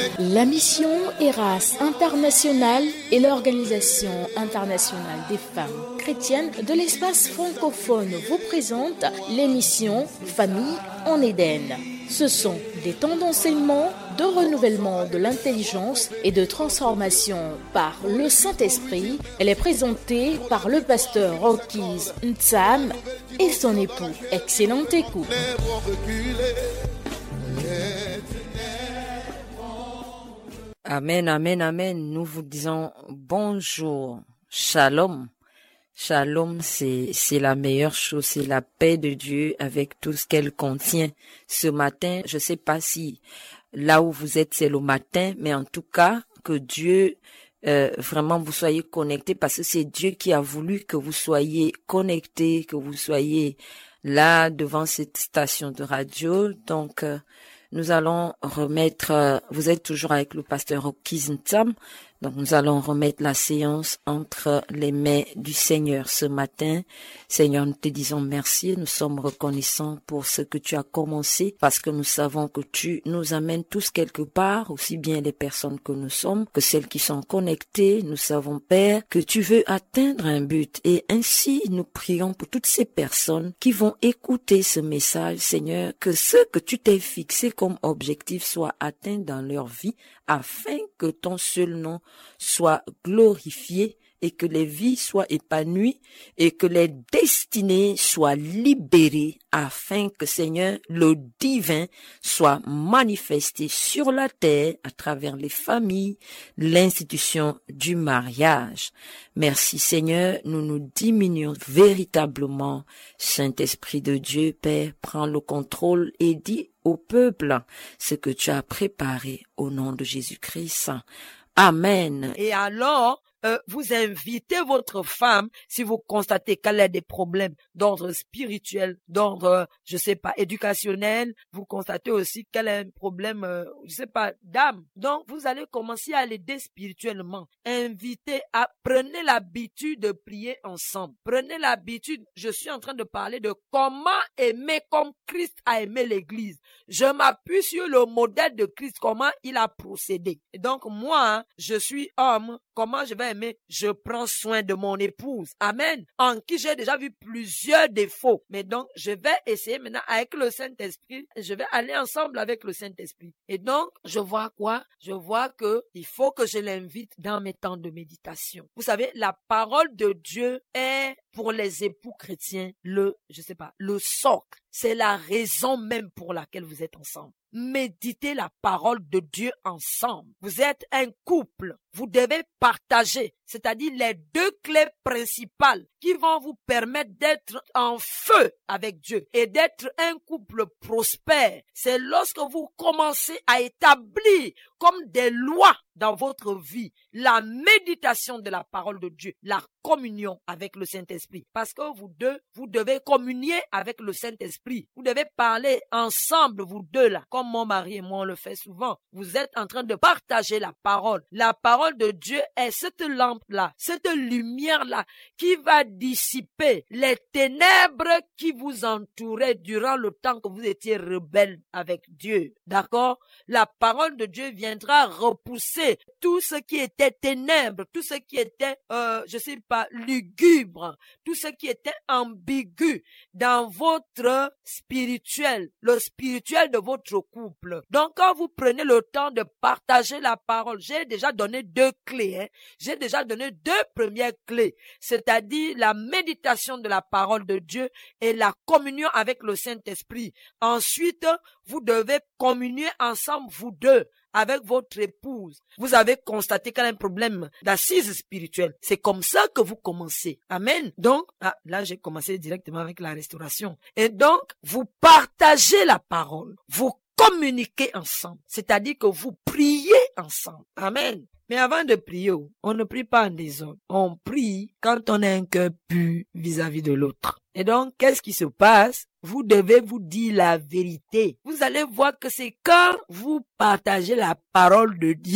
La mission Eras International est l'Organisation internationale des femmes chrétiennes de l'espace francophone vous présente l'émission Famille en Éden. Ce sont des temps d'enseignement, de renouvellement de l'intelligence et de transformation par le Saint-Esprit. Elle est présentée par le pasteur Rockies Ntsam et son époux. Excellente écoute. Amen, amen, amen. Nous vous disons bonjour, shalom. Shalom, c'est la meilleure chose, c'est la paix de Dieu avec tout ce qu'elle contient. Ce matin, je sais pas si là où vous êtes, c'est le matin, mais en tout cas, que Dieu vraiment vous soyez connectés parce que c'est Dieu qui a voulu que vous soyez connectés, que vous soyez là devant cette station de radio. Donc, nous allons remettre, vous êtes toujours avec le pasteur Rockies Ntsam, donc nous allons remettre la séance entre les mains du Seigneur ce matin. Seigneur, nous te disons merci, nous sommes reconnaissants pour ce que tu as commencé, parce que nous savons que tu nous amènes tous quelque part, aussi bien les personnes que nous sommes, que celles qui sont connectées. Nous savons, Père, que tu veux atteindre un but, et ainsi nous prions pour toutes ces personnes qui vont écouter ce message, Seigneur, que ce que tu t'es fixé comme objectif soit atteint dans leur vie, afin que ton seul nom soit glorifié et que les vies soient épanouies et que les destinées soient libérées afin que, Seigneur, le divin soit manifesté sur la terre à travers les familles, l'institution du mariage. Merci, Seigneur, nous nous diminuons véritablement. Saint-Esprit de Dieu, Père, prends le contrôle et dis au peuple ce que tu as préparé au nom de Jésus-Christ. Amen. Et alors, vous invitez votre femme, si vous constatez qu'elle a des problèmes d'ordre spirituel, d'ordre, je sais pas, éducationnel, vous constatez aussi qu'elle a un problème, je sais pas, d'âme. Donc, vous allez commencer à l'aider spirituellement. Prenez l'habitude de prier ensemble. Prenez l'habitude, je suis en train de parler de comment aimer comme Christ a aimé l'Église. Je m'appuie sur le modèle de Christ, comment il a procédé. Et donc, moi, je suis homme, comment je vais aimer? Je prends soin de mon épouse. Amen. En qui j'ai déjà vu plusieurs défauts. Mais donc, je vais essayer maintenant avec le Saint-Esprit. Je vais aller ensemble avec le Saint-Esprit. Et donc, je vois quoi? Je vois que il faut que je l'invite dans mes temps de méditation. Vous savez, la parole de Dieu est pour les époux chrétiens le socle. C'est la raison même pour laquelle vous êtes ensemble. Méditez la parole de Dieu ensemble. Vous êtes un couple. Vous devez partager, c'est-à-dire les deux clés principales qui vont vous permettre d'être en feu avec Dieu et d'être un couple prospère. C'est lorsque vous commencez à établir comme des lois dans votre vie la méditation de la parole de Dieu, la communion avec le Saint-Esprit. Parce que vous deux, vous devez communier avec le Saint-Esprit. Vous devez parler ensemble, vous deux là, comme mon mari et moi on le fait souvent. Vous êtes en train de partager la parole. La parole de Dieu est cette lampe-là, cette lumière-là qui va dissiper les ténèbres qui vous entouraient durant le temps que vous étiez rebelles avec Dieu. D'accord? La parole de Dieu viendra repousser tout ce qui était ténèbres, tout ce qui était, lugubre, tout ce qui était ambigu dans votre spirituel, le spirituel de votre couple. Donc, quand vous prenez le temps de partager la parole, j'ai déjà donné deux clés, J'ai déjà donné deux premières clés, c'est-à-dire la méditation de la parole de Dieu et la communion avec le Saint-Esprit. Ensuite, vous devez communier ensemble, vous deux, avec votre épouse. Vous avez constaté qu'elle a un problème d'assise spirituelle. C'est comme ça que vous commencez. Amen. Donc, là, j'ai commencé directement avec la restauration. Et donc, vous partagez la parole. Vous communiquez ensemble. C'est-à-dire que vous priez ensemble. Amen. Mais avant de prier, on ne prie pas en désordre. On prie quand on a un cœur pur vis-à-vis de l'autre. Et donc, qu'est-ce qui se passe? Vous devez vous dire la vérité. Vous allez voir que c'est quand vous partagez la parole de Dieu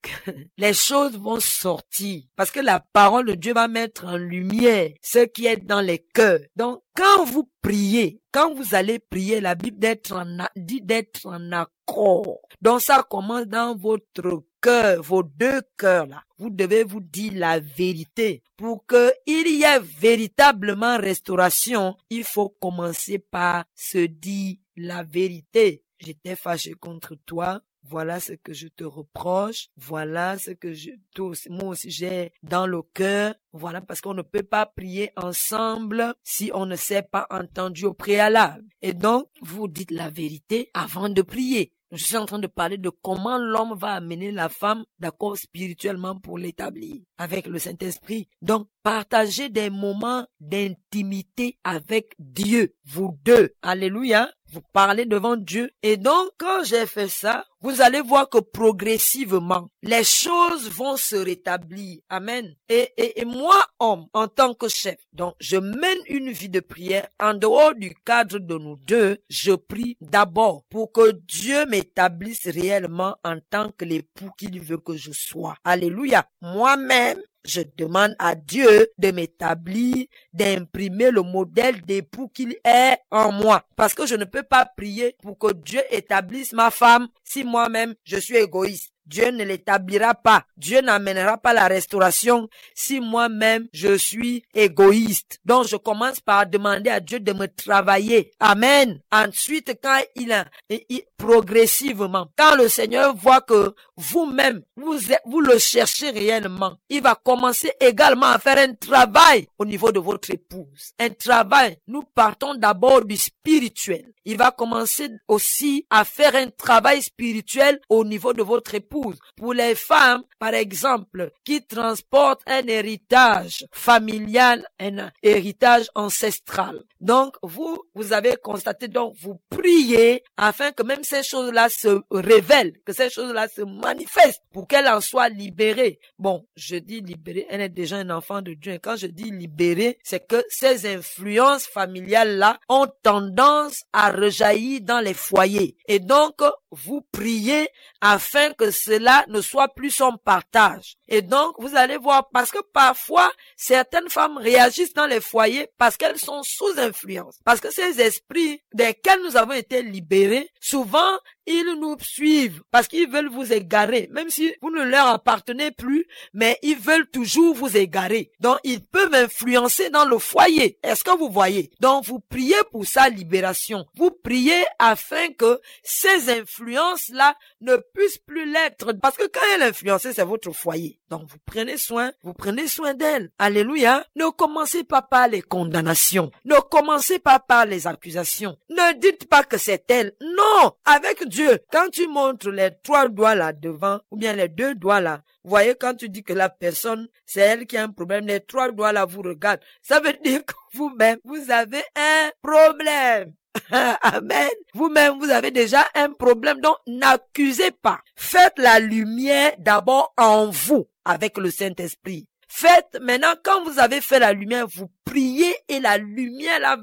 les choses vont sortir. Parce que la parole de Dieu va mettre en lumière ce qui est dans les cœurs. Donc, quand vous priez, quand vous allez prier, la Bible dit d'être en accord. Donc, ça commence dans votre cœur, vos deux cœurs là. Vous devez vous dire la vérité. Pour qu'il y ait véritablement restauration, il faut commencer par se dire la vérité. J'étais fâché contre toi. Voilà ce que je te reproche. Voilà ce que moi aussi j'ai dans le cœur. Voilà, parce qu'on ne peut pas prier ensemble si on ne s'est pas entendu au préalable. Et donc, vous dites la vérité avant de prier. Je suis en train de parler de comment l'homme va amener la femme d'accord spirituellement pour l'établir avec le Saint-Esprit. Donc, partagez des moments d'intimité avec Dieu, vous deux. Alléluia. Vous parlez devant Dieu. Et donc, quand j'ai fait ça, vous allez voir que progressivement, les choses vont se rétablir. Amen. Et moi, homme, en tant que chef, donc, je mène une vie de prière en dehors du cadre de nous deux. Je prie d'abord pour que Dieu m'établisse réellement en tant que l'époux qu'il veut que je sois. Alléluia. Moi-même, je demande à Dieu de m'établir, d'imprimer le modèle d'époux qu'il est en moi. Parce que je ne peux pas prier pour que Dieu établisse ma femme si moi-même je suis égoïste. Dieu ne l'établira pas. Dieu n'amènera pas la restauration si moi-même je suis égoïste. Donc je commence par demander à Dieu de me travailler. Amen. Ensuite, quand progressivement, quand le Seigneur voit que vous-même, vous le cherchez réellement, il va commencer également à faire un travail au niveau de votre épouse. Un travail. Nous partons d'abord du spirituel. Il va commencer aussi à faire un travail spirituel au niveau de votre épouse. Pour les femmes, par exemple, qui transportent un héritage familial, un héritage ancestral. Donc, vous avez constaté, donc, vous priez afin que même ces choses-là se révèlent, que ces choses-là se manifestent pour qu'elle en soit libérée. Bon, je dis libérée, elle est déjà un enfant de Dieu. Et quand je dis libérée, c'est que ces influences familiales-là ont tendance à rejaillir dans les foyers. Et donc, vous priez afin que cela ne soit plus son partage. Et donc, vous allez voir, parce que parfois, certaines femmes réagissent dans les foyers parce qu'elles sont sous influence. Parce que ces esprits desquels nous avons été libérés, souvent, ils nous suivent parce qu'ils veulent vous égarer. Même si vous ne leur appartenez plus, mais ils veulent toujours vous égarer. Donc, ils peuvent influencer dans le foyer. Est-ce que vous voyez? Donc, vous priez pour sa libération. Vous priez afin que ces influences-là ne puissent plus l'être. Parce que quand elle est influencée, c'est votre foyer. Donc, vous prenez soin d'elle. Alléluia. Ne commencez pas par les condamnations. Ne commencez pas par les accusations. Ne dites pas que c'est elle. Non! Avec Dieu, quand tu montres les 3 doigts là devant, ou bien les 2 doigts là, vous voyez, quand tu dis que la personne, c'est elle qui a un problème, les 3 doigts là vous regardent. Ça veut dire que vous-même, vous avez un problème. Amen. Vous-même, vous avez déjà un problème, donc n'accusez pas. Faites la lumière d'abord en vous avec le Saint-Esprit. Faites maintenant, quand vous avez fait la lumière, vous priez et la lumière là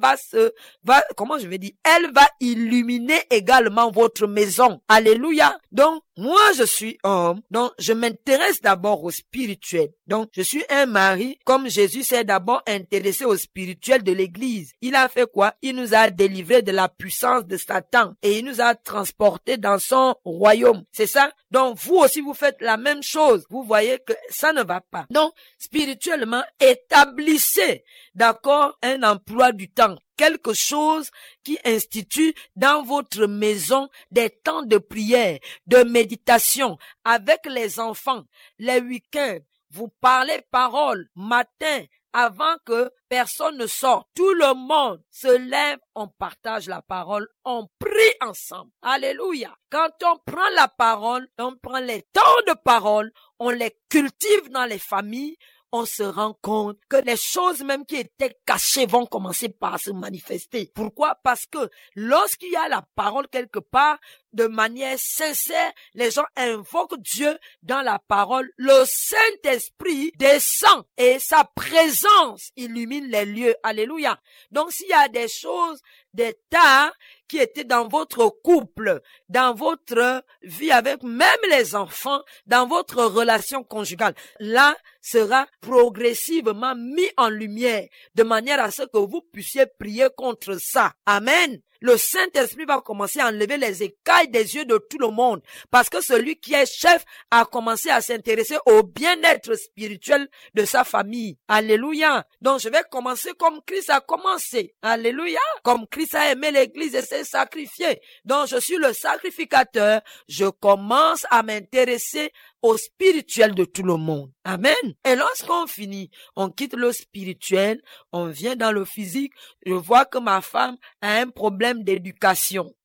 elle va illuminer également votre maison. Alléluia. Donc, moi je suis homme, donc je m'intéresse d'abord au spirituel. Donc, je suis un mari, comme Jésus s'est d'abord intéressé au spirituel de l'église. Il a fait quoi? Il nous a délivrés de la puissance de Satan et il nous a transportés dans son royaume. C'est ça? Donc, vous aussi vous faites la même chose. Vous voyez que ça ne va pas. Donc, spirituellement, établissez, d'accord, un emploi du temps. Quelque chose qui institue dans votre maison des temps de prière, de méditation avec les enfants, les week-ends. Vous parlez parole matin avant que personne ne sorte. Tout le monde se lève, on partage la parole, on prie ensemble. Alléluia. Quand on prend la parole, on prend les temps de parole, on les cultive dans les familles, on se rend compte que les choses même qui étaient cachées vont commencer par se manifester. Pourquoi? Parce que lorsqu'il y a la parole quelque part, de manière sincère, les gens invoquent Dieu dans la parole, le Saint-Esprit descend et sa présence illumine les lieux. Alléluia. Donc s'il y a des choses, des tas qui étaient dans votre couple, dans votre vie avec même les enfants, dans votre relation conjugale, là sera progressivement mis en lumière de manière à ce que vous puissiez prier contre ça. Amen. Le Saint-Esprit va commencer à enlever les écailles des yeux de tout le monde parce que celui qui est chef a commencé à s'intéresser au bien-être spirituel de sa famille. Alléluia. Donc je vais commencer comme Christ a commencé. Alléluia. Comme Christ a aimé l'église et s'est sacrifié. Donc je suis le sacrificateur. Je commence à m'intéresser au spirituel de tout le monde. Amen. Et lorsqu'on finit, on quitte le spirituel, on vient dans le physique. Je vois que ma femme a un problème d'éducation.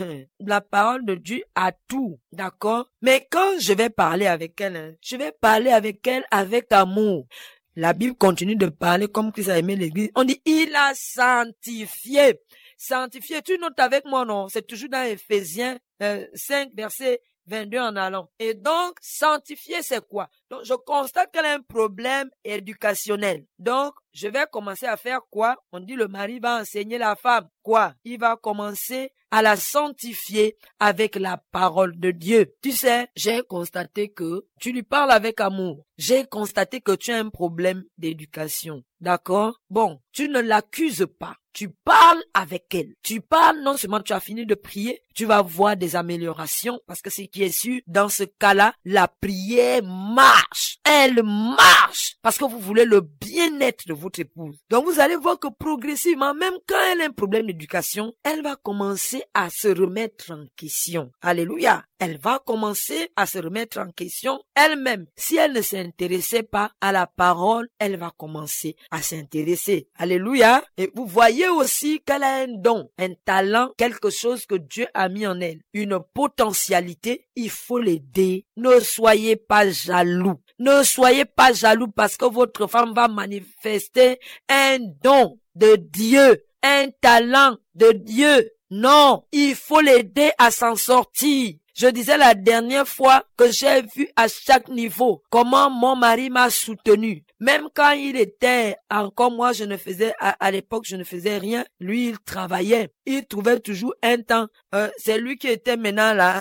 La parole de Dieu a tout, d'accord? Mais quand je vais parler avec elle, je vais parler avec elle avec amour. La Bible continue de parler comme Christ a aimé l'église. On dit, il a sanctifié. Sanctifié, tu notes avec moi, non? C'est toujours dans Ephésiens 5, verset 22 en allant. Et donc, sanctifier, c'est quoi? Donc, je constate qu'elle a un problème éducationnel. Donc, je vais commencer à faire quoi? On dit le mari va enseigner la femme. Quoi? Il va commencer à la sanctifier avec la parole de Dieu. Tu sais, j'ai constaté que tu lui parles avec amour. J'ai constaté que tu as un problème d'éducation. D'accord? Bon, tu ne l'accuses pas. Tu parles avec elle. Tu parles, non seulement tu as fini de prier, tu vas voir des améliorations parce que ce qui est sûr, dans ce cas-là, la prière marche. Elle marche parce que vous voulez le bien-être de votre épouse. Donc vous allez voir que progressivement, même quand elle a un problème d'éducation, elle va commencer à se remettre en question. Alléluia. Elle va commencer à se remettre en question elle-même. Si elle ne s'intéressait pas à la parole, elle va commencer à s'intéresser. Alléluia. Et vous voyez aussi qu'elle a un don, un talent, quelque chose que Dieu a mis en elle. Une potentialité. Il faut l'aider. Ne soyez pas jaloux. Ne soyez pas jaloux parce que votre femme va manifester un don de Dieu, un talent de Dieu. Non, il faut l'aider à s'en sortir. Je disais la dernière fois que j'ai vu à chaque niveau comment mon mari m'a soutenu. Même quand il était encore moi, je ne faisais, à l'époque, je ne faisais rien. Lui, il travaillait. Il trouvait toujours un temps. C'est lui qui était maintenant là.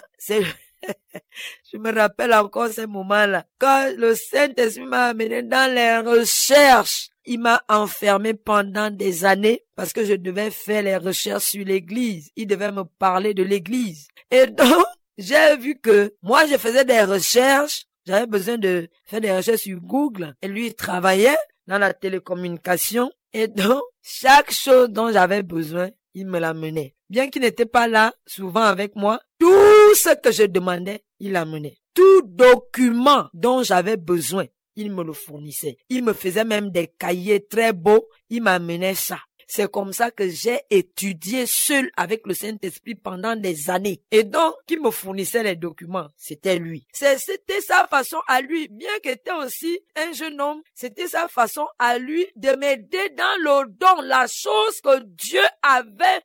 Je me rappelle encore ces moments-là. Quand le Saint-Esprit m'a amené dans les recherches, il m'a enfermé pendant des années parce que je devais faire les recherches sur l'église. Il devait me parler de l'église. Et donc, j'ai vu que moi, je faisais des recherches. J'avais besoin de faire des recherches sur Google. Et lui, il travaillait dans la télécommunication. Et donc, chaque chose dont j'avais besoin, il me l'amenait. Bien qu'il n'était pas là, souvent avec moi, tout ce que je demandais, il l'amenait. Tout document dont j'avais besoin, il me le fournissait. Il me faisait même des cahiers très beaux. Il m'amenait ça. C'est comme ça que j'ai étudié seul avec le Saint-Esprit pendant des années. Et donc, qui me fournissait les documents, c'était lui. C'était sa façon à lui, bien qu'il était aussi un jeune homme, c'était sa façon à lui de m'aider dans le don, la chose que Dieu avait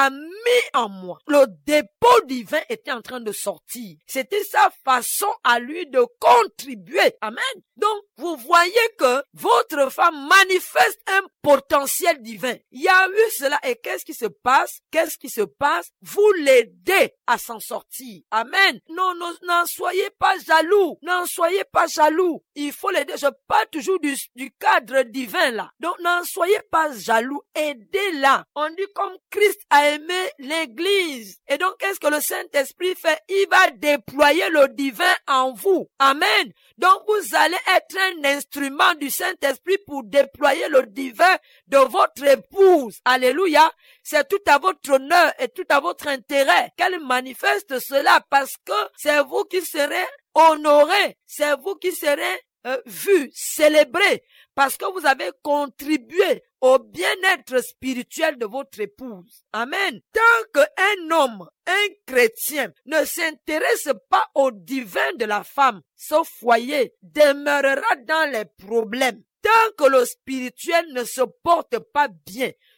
mis en moi. Le dépôt divin était en train de sortir. C'était sa façon à lui de contribuer. Amen. Donc, vous voyez que votre femme manifeste un potentiel divin. Il y a eu cela et qu'est-ce qui se passe? Qu'est-ce qui se passe? Vous l'aidez à s'en sortir. Amen. Non, n'en soyez pas jaloux. N'en soyez pas jaloux. Il faut l'aider. Je parle toujours du cadre divin là. Donc, n'en soyez pas jaloux. Aidez-la. On dit comme Christ a aimé l'église. Et donc, qu'est-ce que le Saint-Esprit fait? Il va déployer le divin en vous. Amen. Donc, vous allez être un instrument du Saint-Esprit pour déployer le divin de votre épouse. Alléluia. C'est tout à votre honneur et tout à votre intérêt qu'elle manifeste cela parce que c'est vous qui serez honorés. C'est vous qui serez vus, célébrés parce que vous avez contribué au bien-être spirituel de votre épouse. Amen. Tant qu'un homme, un chrétien, ne s'intéresse pas au divin de la femme, ce foyer demeurera dans les problèmes. Tant que le spirituel ne se porte pas bien,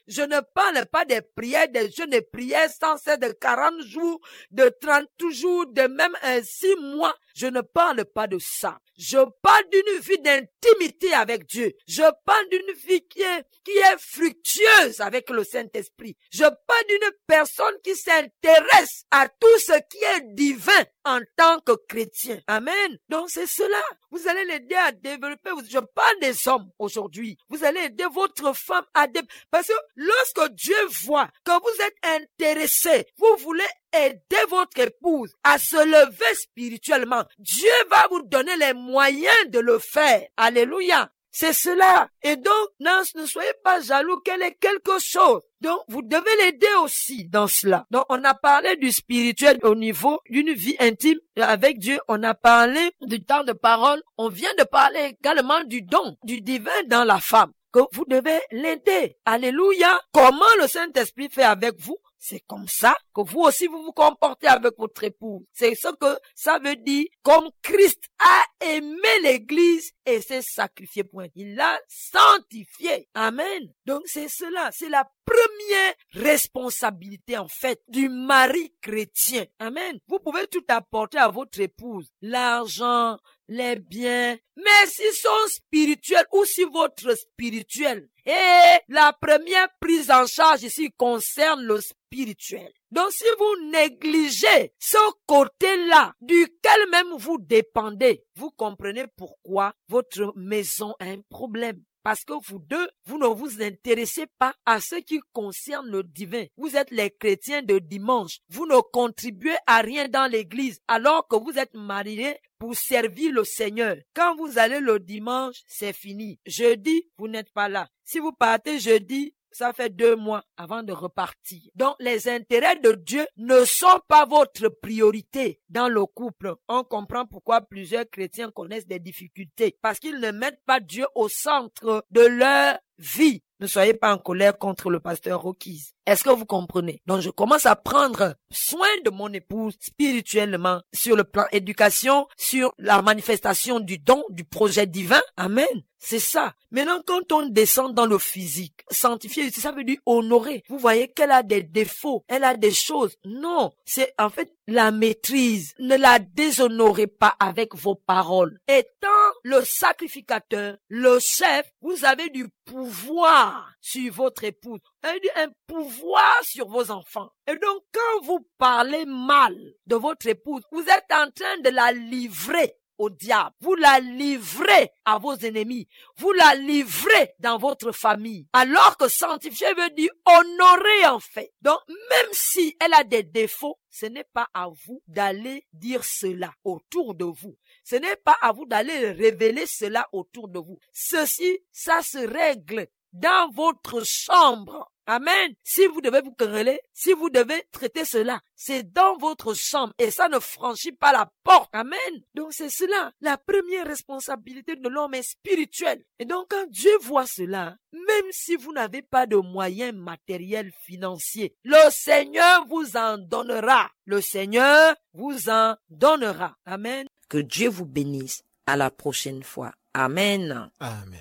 Je ne parle pas des prières, des jeûnes et prières sans cesse de 40 jours, de 30 jours, de même 6 mois. Je ne parle pas de ça. Je parle d'une vie d'intimité avec Dieu. Je parle d'une vie qui est fructueuse avec le Saint-Esprit. Je parle d'une personne qui s'intéresse à tout ce qui est divin en tant que chrétien. Amen. Donc c'est cela. Vous allez l'aider à développer. Je parle des hommes aujourd'hui. Vous allez aider votre femme à développer. Parce que lorsque Dieu voit que vous êtes intéressé, vous voulez aider votre épouse à se lever spirituellement, Dieu va vous donner les moyens de le faire. Alléluia. C'est cela. Et donc, ne soyez pas jaloux qu'elle ait quelque chose. Donc, vous devez l'aider aussi dans cela. Donc, on a parlé du spirituel au niveau d'une vie intime avec Dieu. On a parlé du temps de parole. On vient de parler également du don, du divin dans la femme, que vous devez l'aider. Alléluia. Comment le Saint-Esprit fait avec vous? C'est comme ça que vous aussi vous vous comportez avec votre épouse. C'est ce que ça veut dire. Comme Christ a aimé l'Église et s'est sacrifié pour elle. Il l'a sanctifié. Amen. Donc c'est cela. C'est la première responsabilité en fait du mari chrétien. Amen. Vous pouvez tout apporter à votre épouse. L'argent, les biens. Mais s'ils sont spirituels ou si votre spirituel. Et la première prise en charge ici concerne le spirituel. Donc si vous négligez ce côté-là duquel même vous dépendez, vous comprenez pourquoi votre maison a un problème. Parce que vous deux, vous ne vous intéressez pas à ce qui concerne le divin. Vous êtes les chrétiens de dimanche. Vous ne contribuez à rien dans l'église alors que vous êtes mariés pour servir le Seigneur. Quand vous allez le dimanche, c'est fini. Jeudi, vous n'êtes pas là. Si vous partez jeudi, ça fait 2 mois avant de repartir. Donc, les intérêts de Dieu ne sont pas votre priorité dans le couple. On comprend pourquoi plusieurs chrétiens connaissent des difficultés. Parce qu'ils ne mettent pas Dieu au centre de leur vie. Ne soyez pas en colère contre le pasteur Rocky's. Est-ce que vous comprenez? Donc, je commence à prendre soin de mon épouse spirituellement sur le plan éducation, sur la manifestation du don, du projet divin. Amen. C'est ça. Maintenant, quand on descend dans le physique, sanctifier, ça veut dire honorer. Vous voyez qu'elle a des défauts, elle a des choses. Non, c'est en fait la maîtrise. Ne la déshonorez pas avec vos paroles. Étant le sacrificateur, le chef, vous avez du pouvoir sur votre épouse. Un pouvoir sur vos enfants. Et donc, quand vous parlez mal de votre épouse, vous êtes en train de la livrer au diable. Vous la livrez à vos ennemis. Vous la livrez dans votre famille. Alors que sanctifier veut dire honorer en fait. Donc, même si elle a des défauts, ce n'est pas à vous d'aller dire cela autour de vous. Ce n'est pas à vous d'aller révéler cela autour de vous. Ceci, ça se règle dans votre chambre. Amen. Si vous devez vous quereller, si vous devez traiter cela, c'est dans votre chambre et ça ne franchit pas la porte. Amen. Donc c'est cela. La première responsabilité de l'homme est spirituelle. Et donc quand Dieu voit cela, même si vous n'avez pas de moyens matériels, financiers, le Seigneur vous en donnera. Le Seigneur vous en donnera. Amen. Que Dieu vous bénisse. À la prochaine fois. Amen. Amen.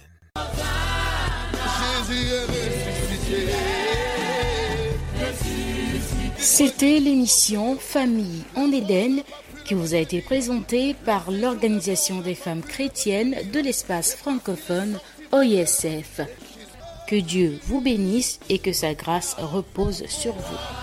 C'était l'émission Famille en Éden qui vous a été présentée par l'Organisation des femmes chrétiennes de l'espace francophone OISF. Que Dieu vous bénisse et que sa grâce repose sur vous.